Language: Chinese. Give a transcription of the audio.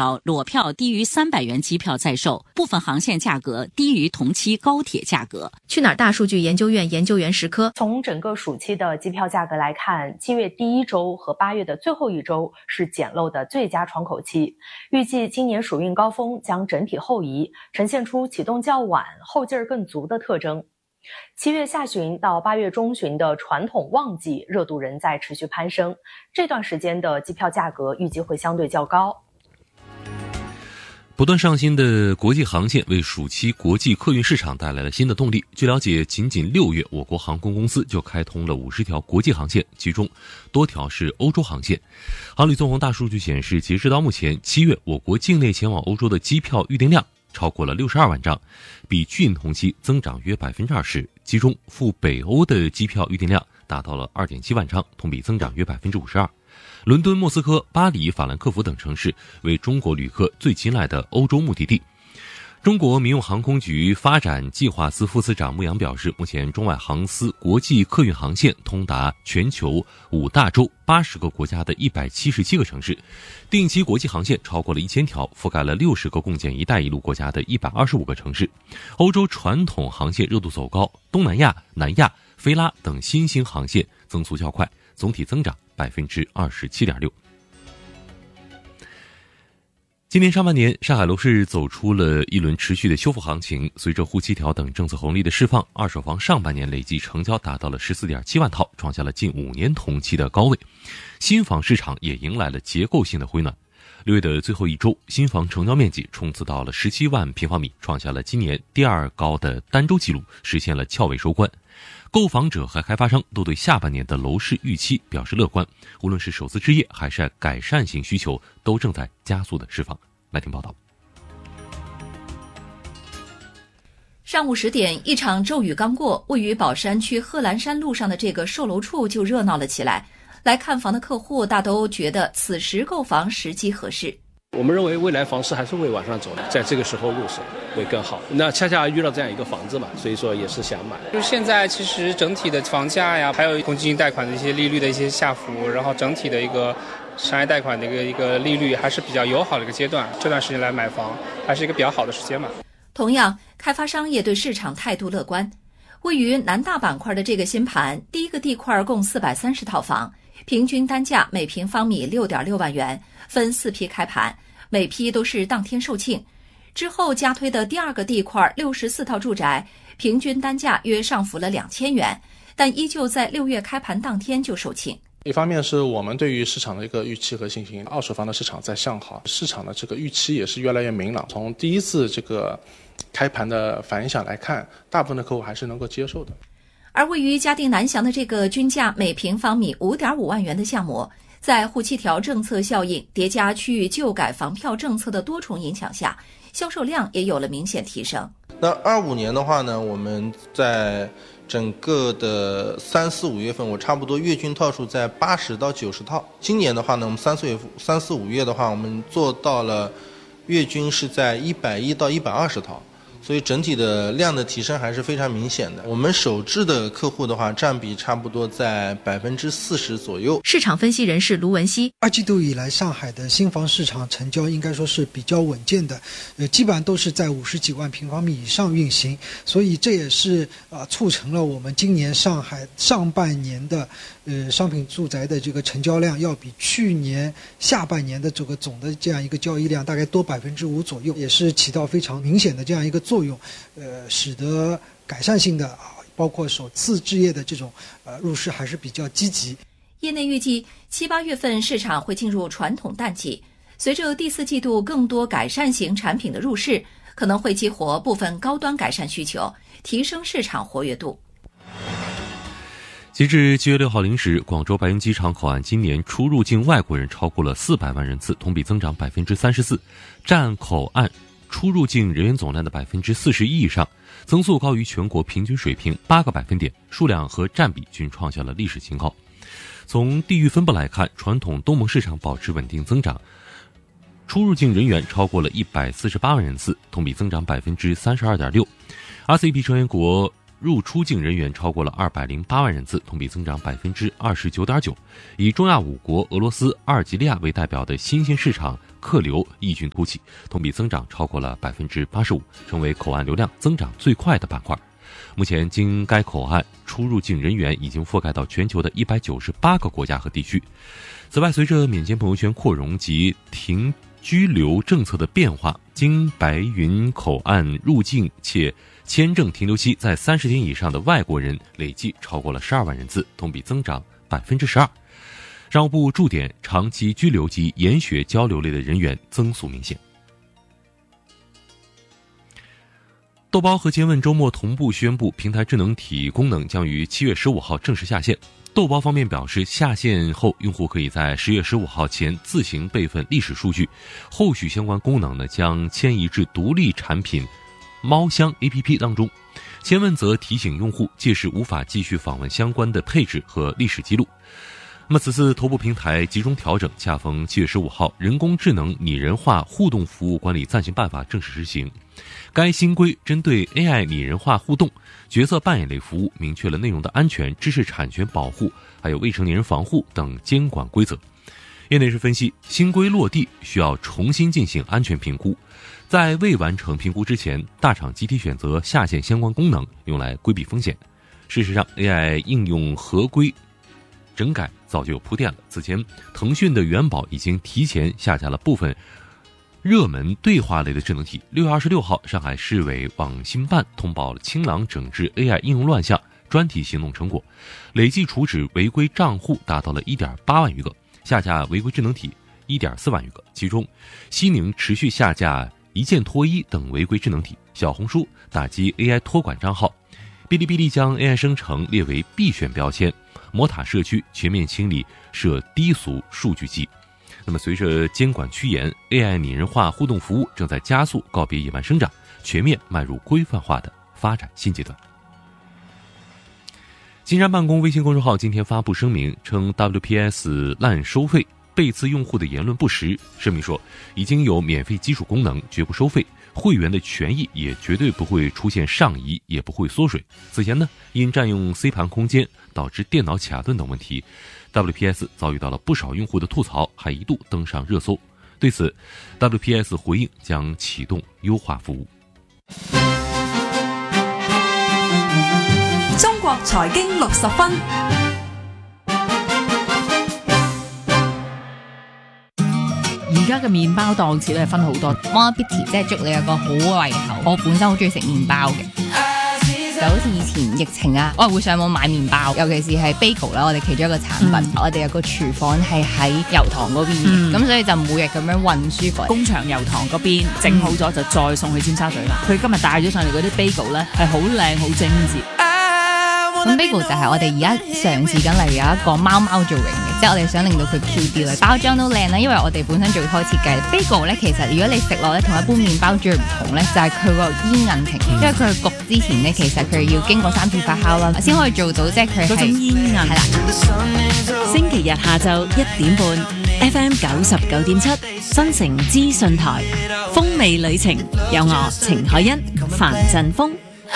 条裸票低于300元机票在售，部分航线价格低于同期高铁价格。 去哪儿大数据研究院研究员石科， 从整个暑期的机票价格来看，7月第一周和8月的最后一周是捡漏的最佳窗口期。预计今年暑运高峰将整体后移，呈现出启动较晚、后劲儿更足的特征。7月下旬到8月中旬的传统旺季热度仍在持续攀升，这段时间的机票价格预计会相对较高。 不断上新的国际航线为暑期国际客运市场带来了新的动力。据了解，仅仅6月，我国航空公司就开通了50条国际航线，其中多条是欧洲航线。航旅纵横大数据显示，截止到目前7月，我国境内前往欧洲的机票预订量超过了62万张，比去年同期增长约 20%， 其中赴北欧的机票预订量达到了 2.7 万张，同比增长约 52%。伦敦、莫斯科、巴黎、法兰克福等城市为中国旅客最青睐的欧洲目的地。中国民用航空局发展计划司副司长穆阳表示，目前中外航司国际客运航线通达全球5大洲80个国家的177个城市，定期国际航线超过了1000条，覆盖了60个共建“一带一路”国家的125个城市。欧洲传统航线热度走高，东南亚、南亚、非拉等新兴航线增速较快，总体增长 27.6%。今年上半年，上海楼市走出了一轮持续的修复行情。随着沪7条等政策红利的释放，二手房上半年累计成交达到了 14.7 万套，创下了近5年同期的高位。新房市场也迎来了结构性的回暖。6月的最后一周，新房成交面积冲刺到了17万平方米，创下了今年第2高的单周纪录，实现了翘尾收官。购房者和开发商都对下半年的楼市预期表示乐观，无论是首次置业还是改善型需求，都正在加速的释放。来听报道。 上午10点，一场骤雨刚过，位于宝山区贺兰山路上的这个售楼处就热闹了起来。来看房的客户大都觉得此时购房时机合适。 我们认为未来房市还是会往上走的，在这个时候入手会更好。那恰恰遇到这样一个房子嘛，所以说也是想买。 就是现在其实整体的房价呀，还有公积金贷款的一些利率的一些下浮，然后整体的一个商业贷款的一个利率还是比较友好的一个阶段，这段时间来买房还是一个比较好的时间嘛。 同样，开发商也对市场态度乐观。位于南大板块的这个新盘，第一个地块共430套房，平均单价每平方米 6.6 万元，分4批开盘，每批都是当天售罄。之后加推的第二个地块64套住宅，平均单价约上浮了2000元，但依旧在6月开盘当天就售罄。 一方面是我们对于市场的一个预期和信心，二手房的市场在向好，市场的这个预期也是越来越明朗。从第一次这个开盘的反响来看，大部分的客户还是能够接受的。 而位于嘉定南翔的这个均价每平方米 5.5 万元的项目，在沪7条政策效应叠加区域旧改房票政策的多重影响下，销售量也有了明显提升。 那25年的话呢，我们在整个的3、4、5月份，我差不多月均套数在80到90套。今年的话呢，我们3、4、5月的话，我们做到了月均是在110到120套。所以整体的量的提升还是非常明显的。我们首置的客户的话，占比差不多在40%左右。 市场分析人士卢文熙 ，2季度以来，上海的新房市场成交应该说是比较稳健的，基本上都是在50几万平方米以上运行，所以这也是促成了我们今年上海上半年的商品住宅的这个成交量要比去年下半年的这个总的这样一个交易量大概多5%左右，也是起到非常明显的这样一个作用，使得改善性的包括首次置业的这种入市还是比较积极。 业内预计7、8月份市场会进入传统淡季，随着第4季度更多改善型产品的入市，可能会激活部分高端改善需求，提升市场活跃度。 截至7月6号零时，广州白云机场口岸今年出入境外国人超过了400万人次，同比增长 34%， 占口岸出入境人员总量的 41% 以上，增速高于全国平均水平8个百分点，数量和占比均创下了历史新高。从地域分布来看，传统东盟市场保持稳定增长，出入境人员超过了148万人次，同比增长 32.6%。 RCEP 成员国入出境人员超过了208万人次，同比增长 29.9%。 以中亚5国俄罗斯、阿尔及利亚为代表的新兴市场客流异军突起，同比增长超过了 85%， 成为口岸流量增长最快的板块。目前经该口岸出入境人员已经覆盖到全球的198个国家和地区。此外，随着免签朋友圈扩容及停居留政策的变化，经白云口岸入境且签证停留期在30天以上的外国人累计超过了12万人次，同比增长 12%。商务部驻点长期居留及研学交流类的人员增速明显。豆包和千问周末同步宣布，平台智能体功能将于7月15号正式下线。豆包方面表示，下线后用户可以在10月15号前自行备份历史数据，后续相关功能将迁移至独立产品猫箱 APP 当中。千问则提醒用户届时无法继续访问相关的配置和历史记录。那么此次头部平台集中调整，恰逢7月15号人工智能拟人化互动服务管理暂行办法正式实行。该新规针对 AI 拟人化互动、角色扮演类服务明确了内容的安全、知识产权保护，还有未成年人防护等监管规则。业内人士分析，新规落地需要重新进行安全评估，在未完成评估之前，大厂集体选择下线相关功能，用来规避风险。事实上 AI 应用合规整改早就有铺垫了。此前，腾讯的元宝已经提前下架了部分热门对话类的智能体。6月26号，上海市委网信办通报了清朗整治 AI 应用乱象专题行动成果，累计处置违规账户达到了 1.8 万余个，下架违规智能体 1.4 万余个，其中西宁持续下架一键脱衣等违规智能体，小红书打击 AI 托管账号，哔哩哔哩将 AI 生成列为必选标签，魔塔社区全面清理涉低俗数据机。那么随着监管趋严， AI 拟人化互动服务正在加速告别野蛮生长，全面迈入规范化的发展新阶段。金山办公微信公众号今天发布声明称 WPS 滥收费，背刺用户的言论不实。声明说，已经有免费基础功能，绝不收费，会员的权益也绝对不会出现上移，也不会缩水。此前呢，因占用 C 盘空间导致电脑卡顿等问题， WPS 遭遇到了不少用户的吐槽，还一度登上热搜。对此 WPS 回应将启动优化服务。 中國財經60分。 而家嘅麵包檔次咧分好多 Morbidity 即係祝你有個好胃口。我本身好中意食麵包嘅，就好似以前疫情啊，我係會上網買麵包，尤其是係 bagel 啦，我哋其中一個產品。我哋有個廚房係喺油塘嗰邊，咁所以就每日咁樣運輸過嚟。 工場油塘嗰邊整好咗就再送去尖沙咀啦。佢今日帶咗上嚟嗰啲 bagel 咧係好靚好精緻。 咁 bagel 就係我哋而家嘗試緊嚟有一個貓貓造型嘅，即係我哋想令到佢 Q 啲啦，包裝都靚啦，因為我哋本身做開設計。bagel 咧其實如果你食落咧同一般麵包最唔同咧，就係佢個煙韌性，因為佢焗之前咧其實佢要經過3次發酵啦，先可以做到即係佢係嗰種煙韌。係啦。 星期日下晝1點半 ，FM 99.7新城資訊台，風味旅程有我程海欣、范振峰。